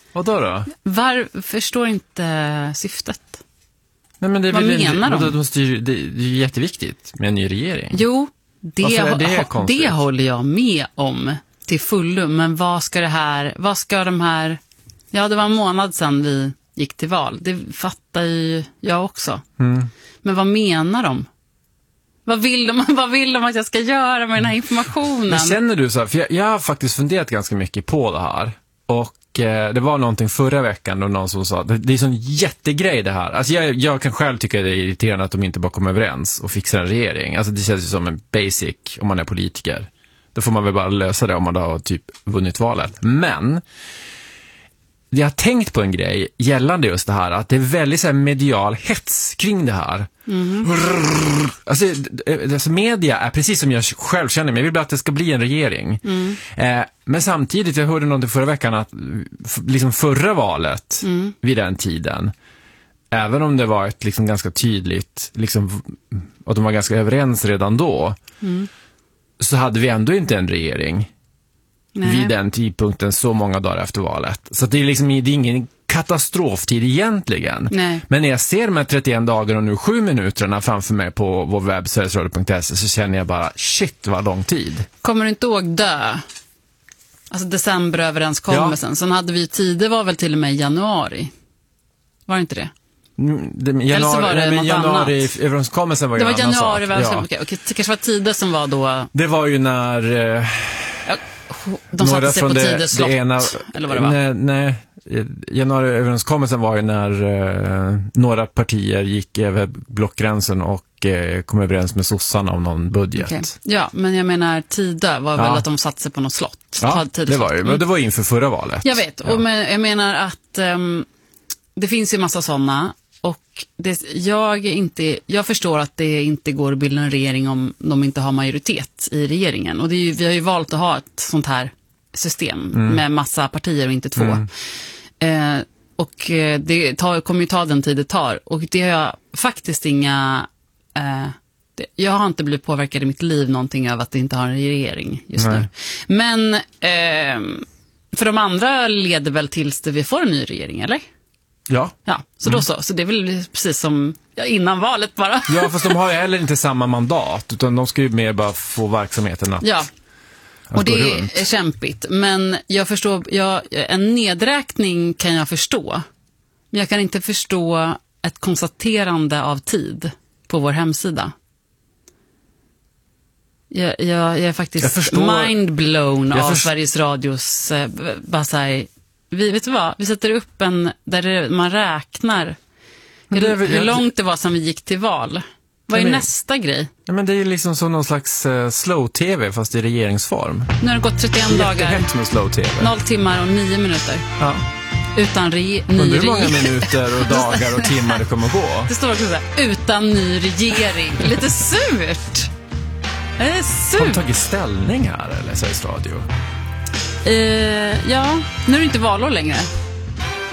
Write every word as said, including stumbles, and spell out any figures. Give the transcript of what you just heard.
Vad då då? Var förstår inte syftet. Nej, men det är Vad väl, menar de? de måste ju, det, det är ju jätteviktigt med en ny regering. Jo, det, är det, ha, det håller jag med om till fullo. Men vad ska det här, vad ska de här, ja det var en månad sedan vi gick till val. Det fattar ju jag också. Mm. Men vad menar de? Vad vill de, vad vill de att jag ska göra med den här informationen? Men känner du så här, för jag, jag har faktiskt funderat ganska mycket på det här. Och eh, det var någonting förra veckan då någon som sa, det, det är sån jättegrej det här. Alltså jag, jag kan själv tycka det är irriterande att de inte bara kommer överens och fixar en regering. Alltså det känns ju som en basic om man är politiker. Då får man väl bara lösa det om man då har typ vunnit valet. Men jag har tänkt på en grej gällande just det här, att det är väldigt så här medial hets kring det här. Mm. Alltså, alltså media är precis som jag själv känner, men jag vill bara att det ska bli en regering. Mm. Eh, men samtidigt, jag hörde något förra veckan att liksom förra valet mm. vid den tiden, även om det var ett liksom ganska tydligt liksom, och de var ganska överens redan då, mm. så hade vi ändå inte en regering. Nej. Vid den tidpunkten så många dagar efter valet. Så det är liksom det är ingen katastroftid egentligen. Nej. Men när jag ser de här trettioen dagar och nu sju minuterna framför mig på vår webb sveriges radio punkt se så känner jag bara, shit vad lång tid. Kommer du inte ihåg dö? Alltså decemberöverenskommelsen. Ja. Sen hade vi tid, det var väl till och med januari. Var det inte det? Det, januari, Eller så var det något januari, annat. Överenskommelsen var ju det var en annan januari, sak. Ja. Okej, okej, det kanske var tider som var då. Det var ju när eh, ja, de satte sig på det, tider slott, det ena, eller vad det var. Nej, nej januari-överenskommelsen var ju när eh, några partier gick över blockgränsen och eh, kom överens med sossarna om någon budget. Okay. Ja, men jag menar tider var ja. väl att de satte sig på något slott. Ja, det var ju, men det var inför förra valet. Jag vet, ja. och men, jag menar att um, det finns ju massa sådana. Och det, jag, inte, jag förstår att det inte går att bilda en regering om de inte har majoritet i regeringen. Och det är ju, vi har ju valt att ha ett sånt här system mm. med massa partier och inte två. Mm. Eh, och det tar, kommer ju ta den tid det tar. Och det har jag faktiskt inga... Eh, det, jag har inte blivit påverkad i mitt liv någonting av att det inte har en regering just Nej. nu. Men eh, för de andra leder väl tills det vi får en ny regering, eller? Ja. Ja, så då mm. så. Så det är väl precis som ja, innan valet bara. Ja, fast de har ju heller inte samma mandat, utan de ska ju mer bara få verksamheten att Ja, och det runt. är kämpigt. Men jag förstår, jag, en nedräkning kan jag förstå. Men jag kan inte förstå ett konstaterande av tid på vår hemsida. Jag, jag, jag är faktiskt jag förstår, mindblown jag av först- Sveriges Radios eh, bara så här, vi, vet du vad? Vi sätter upp en där det, man räknar hur, det, hur långt det var sedan vi gick till val. Vad är men, nästa grej? Ja, men det är ju liksom som någon slags uh, slow-tv fast i regeringsform. Nu har det gått trettioen dagar. Med slow-tv. Noll timmar och nio minuter. Ja. Utan re- ny regering. Hur många minuter och dagar och timmar det kommer att gå? Det står också så här, utan ny regering. Lite surt. Det är surt. Har de tagit ställning här eller Sveriges Radio? Uh, ja, nu är det inte valår längre.